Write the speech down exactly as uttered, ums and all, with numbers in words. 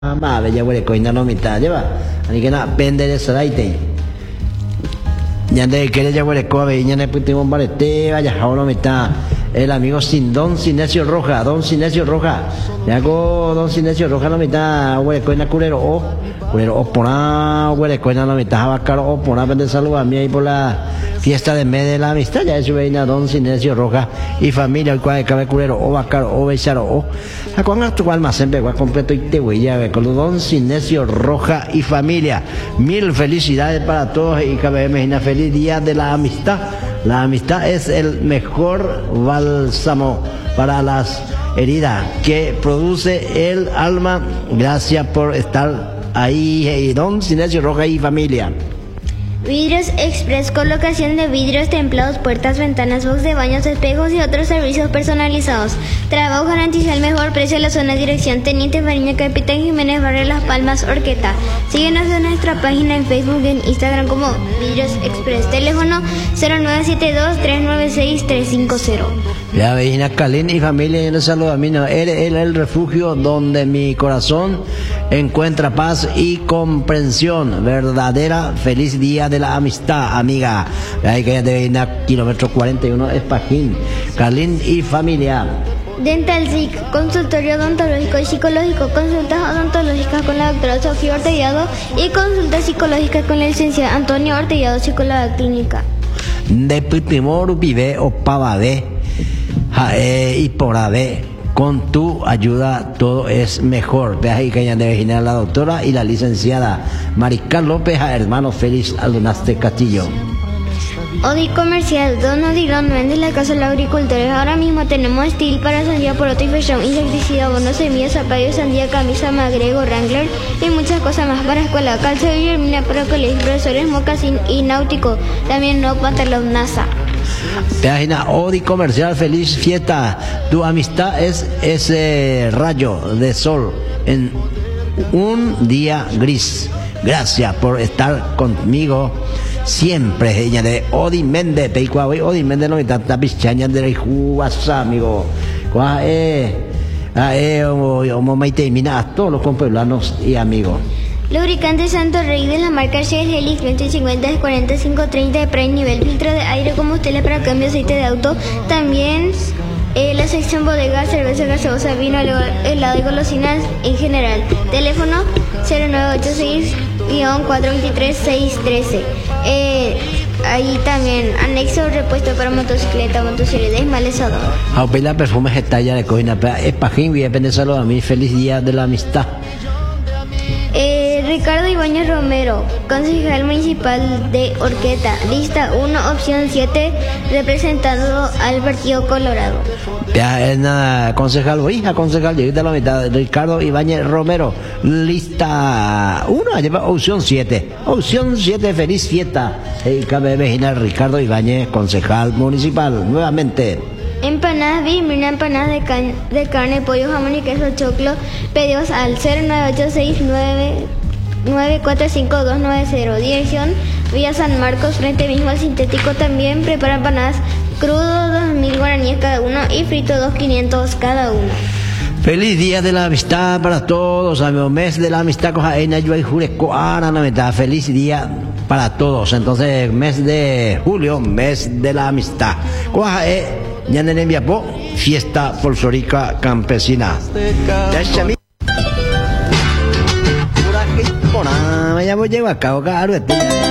ma be ya wele coina no mitad lleva ani que na pende de saraite ñande que ya wele co be ñane putimos barete vaya ahora mitad el amigo sin Don Sinesio Roja, Don Sinesio Roja, le hago Don Sinesio Roja la mitad, wele coina curero o curero o pona wele coina la mitad va caro o pona pende saluda a mí ahí por la fiesta de mes de la amistad, ya eso veina Don Sinesio Roja y familia, el cual cabe curero o bacaro o becharo o a con actual almacén siempre va completo y te voy a con Don Sinesio Roja y familia. Mil felicidades para todos y cabe una feliz día de la amistad. La amistad es el mejor bálsamo para las heridas que produce el alma. Gracias por estar ahí, Don Sinesio Roja y familia. Vidrios Express, colocación de vidrios templados, puertas, ventanas, box de baños, espejos y otros servicios personalizados. Trabajo garantiza el mejor precio en la zona de dirección Teniente Fariña, Capitán Jiménez, Barrio Las Palmas, Orqueta. Síguenos en nuestra página en Facebook y en Instagram como Vidrios Express. Teléfono cero nueve siete dos, tres nueve seis, tres cinco cero. Ya veis, Calín y familia, yo les saludo a mí. No, él es el refugio donde mi corazón encuentra paz y comprensión. Verdadera feliz día de la amistad, amiga. Ahí que ya debe ir a kilómetro cuarenta y uno, Espajín. Calín y familia. Dental S I C, consultorio odontológico y psicológico, consultas odontológicas con la doctora Sofía Ortellado y consultas psicológicas con la licenciada Antonio Ortellado, psicóloga clínica. De Pitimor, Pibe o Pavade, Jae y Porade. Con tu ayuda todo es mejor. Ve ahí que ya debe girar la doctora y la licenciada Mariscal López, a hermano Félix Aldonaste Castillo. Odi Comercial, Don Odilon vende la casa de los agricultores. Ahora mismo tenemos steel para sandía, poroto y fechón, insecticida, bonos, semillas, zapallo, sandía, camisa, magrego, Wrangler y muchas cosas más para escuela. Calcio y germina para colegios, profesores, mocasín y náutico. También no pantalón NASA. Página Odi Comercial, feliz fiesta. Tu amistad es ese rayo de sol en un día gris. Gracias por estar conmigo siempre. Ella de Odi Méndez, Peicuahui, Odi Méndez no me está pichaña de Juasa, amigo. Cuá, eh, ah, eh, como Maite y Mina, a todos los compueblanos y amigos. Lubricante Santo Rey de la marca Shell Helix veinte cincuenta cuarenta y cinco treinta de Prime, nivel filtro de aire, combustible para cambio de aceite de auto. También eh, la sección bodega, cerveza gaseosa, vino, helado y golosinas en general. Teléfono cero nueve ocho seis, cuatro dos tres, seis uno tres. Eh, ahí también anexo repuesto para motocicleta, motocicleta, desmalezador. Aupela perfumes estalla de coina, es pajín, bien pendiente a mí, feliz día de la amistad. Eh, Ricardo Ibáñez Romero, concejal municipal de Orqueta, lista uno, opción siete, representando al Partido Colorado. Ya es nada, concejal, voy a concejal, llegué a la mitad, Ricardo Ibáñez Romero, lista uno, opción siete, opción siete, feliz fiesta. El K B B Ricardo Ibáñez, concejal municipal, nuevamente. Empanadas Bimina, empanadas de, can- de carne, pollo, jamón y queso choclo, pedidos al cero nueve ocho seis nueve cuatro cinco dos nueve cero. Dirección Villa San Marcos, frente mismo al sintético. También prepara empanadas crudo, dos mil guaraníes cada uno, y frito dos quinientos cada uno. Feliz día de la amistad para todos, amigos. Mes de la amistad, feliz día para todos. Entonces, mes de julio, mes de la amistad. Ya en Enviapo, fiesta folclórica campesina. Ya voy a llevar a cabo,